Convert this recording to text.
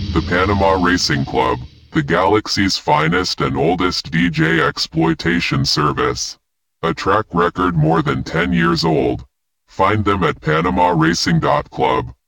The Panama Racing Club, the galaxy's finest and oldest DJ exploitation service. A track record more than 10 years old. Find them at panamaracing.club.